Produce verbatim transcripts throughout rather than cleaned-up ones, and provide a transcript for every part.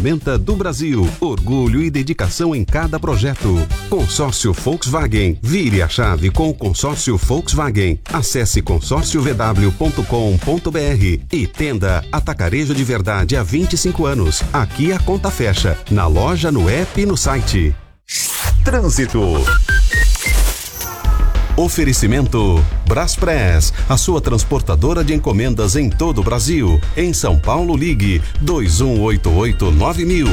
ferramenta do Brasil. Orgulho e dedicação em cada projeto. Consórcio Volkswagen. Vire a chave com o consórcio Volkswagen. Acesse consórcio v w ponto com ponto b r e Tenda Atacarejo de Verdade há vinte e cinco anos. Aqui a conta fecha. Na loja, no app e no site. Trânsito. Oferecimento Braspress, a sua transportadora de encomendas em todo o Brasil. Em São Paulo, ligue dois um oito oito nove mil.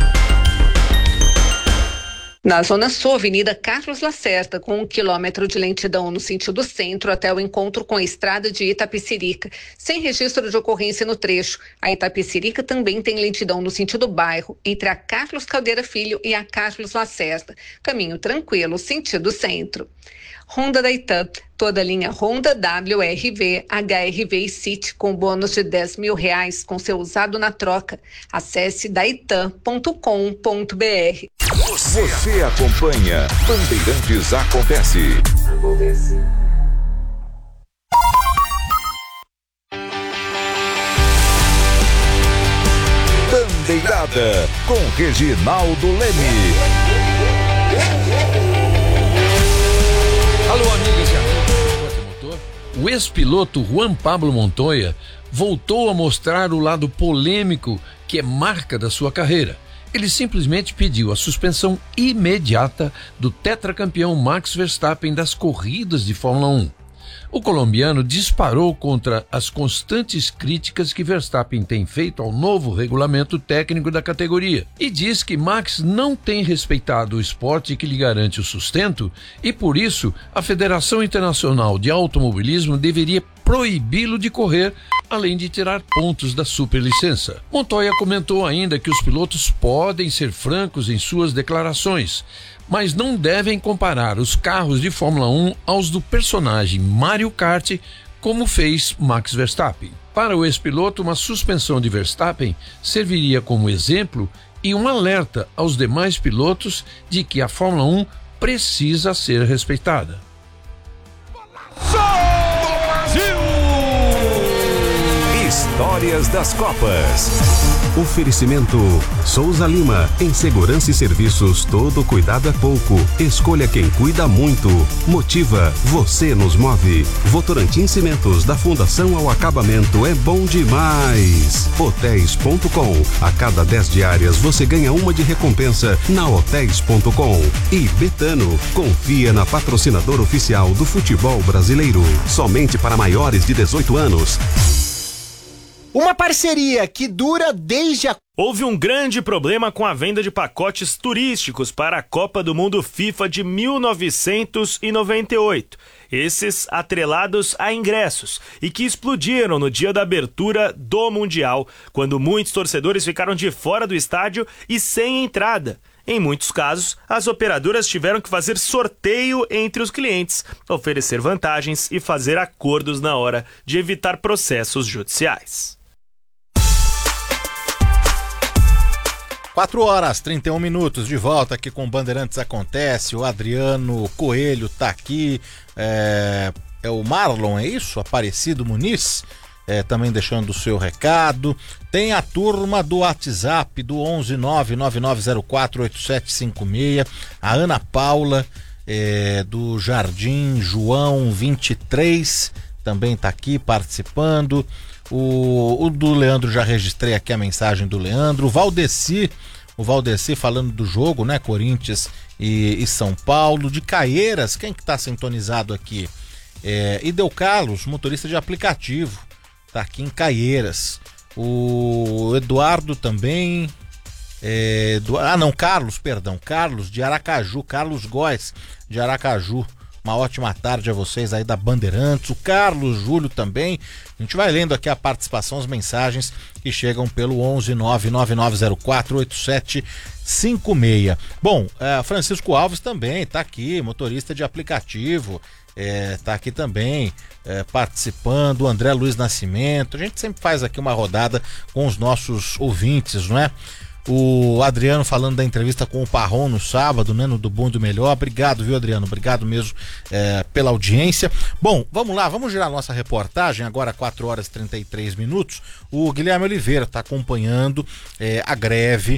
Na Zona Sul, Avenida Carlos Lacerda, com um quilômetro de lentidão no sentido centro até o encontro com a estrada de Itapecerica, sem registro de ocorrência no trecho. A Itapecerica também tem lentidão no sentido bairro, entre a Carlos Caldeira Filho e a Carlos Lacerda. Caminho tranquilo, sentido centro. Honda da Itam, toda linha Honda, W R V, H R V e City com bônus de dez mil reais com seu usado na troca. Acesse daitam ponto com ponto b r. Você, Você acompanha Bandeirantes Acontece. Acontece. Bandeirada com Reginaldo Leme. Alô, amigas e amigos. O ex-piloto Juan Pablo Montoya voltou a mostrar o lado polêmico que é marca da sua carreira. Ele simplesmente pediu a suspensão imediata do tetracampeão Max Verstappen das corridas de Fórmula um. O colombiano disparou contra as constantes críticas que Verstappen tem feito ao novo regulamento técnico da categoria e diz que Max não tem respeitado o esporte que lhe garante o sustento e, por isso, a Federação Internacional de Automobilismo deveria proibi-lo de correr, além de tirar pontos da superlicença. Montoya comentou ainda que os pilotos podem ser francos em suas declarações, mas não devem comparar os carros de Fórmula um aos do personagem Mario Kart, como fez Max Verstappen. Para o ex-piloto, uma suspensão de Verstappen serviria como exemplo e um alerta aos demais pilotos de que a Fórmula um precisa ser respeitada. Histórias das Copas. Oferecimento Souza Lima. Em segurança e serviços, todo cuidado é pouco. Escolha quem cuida muito. Motiva, você nos move. Votorantim Cimentos, da fundação ao acabamento, é bom demais. Hotéis ponto com. A cada dez diárias você ganha uma de recompensa na hotéis ponto com. E Betano, confia na patrocinadora oficial do futebol brasileiro. Somente para maiores de dezoito anos. Uma parceria que dura desde a... Houve um grande problema com a venda de pacotes turísticos para a Copa do Mundo FIFA de mil novecentos e noventa e oito. Esses atrelados a ingressos e que explodiram no dia da abertura do Mundial, quando muitos torcedores ficaram de fora do estádio e sem entrada. Em muitos casos, as operadoras tiveram que fazer sorteio entre os clientes, oferecer vantagens e fazer acordos na hora de evitar processos judiciais. quatro horas, trinta e um minutos, de volta aqui com o Bandeirantes Acontece. O Adriano Coelho tá aqui, é, é o Marlon, é isso? Aparecido Muniz, é, também deixando o seu recado. Tem a turma do WhatsApp do onze nove nove nove zero quatro oito sete cinco seis, a Ana Paula, é, do Jardim João vinte e três, também tá aqui participando. O, o do Leandro, já registrei aqui a mensagem do Leandro. O Valdeci, o Valdeci falando do jogo, né? Corinthians e, e São Paulo. De Caieiras, quem que tá sintonizado aqui? É, Ideu Carlos, motorista de aplicativo, tá aqui em Caieiras. O Eduardo também. É, Edu, ah, não, Carlos, perdão. Carlos de Aracaju, Carlos Góes de Aracaju. Uma ótima tarde a vocês aí da Bandeirantes. O Carlos Júlio também. A gente vai lendo aqui a participação, as mensagens que chegam pelo onze nove nove nove zero quatro oito sete cinco seis. Bom, uh, Francisco Alves também tá aqui, motorista de aplicativo, é, tá aqui também é, participando. O André Luiz Nascimento. A gente sempre faz aqui uma rodada com os nossos ouvintes, não é? O Adriano falando da entrevista com o Parron no sábado, né, no Do Bom e do Melhor. Obrigado, viu, Adriano? Obrigado mesmo é, pela audiência. Bom, vamos lá, vamos girar nossa reportagem agora, quatro horas e trinta e três minutos. O Guilherme Oliveira está acompanhando é, a greve